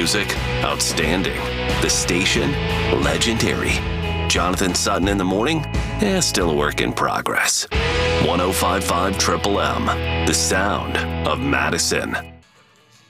music, outstanding. The station, legendary. Jonathan Sutton in the morning, still a work in progress. 105.5 Triple M, the sound of Madison.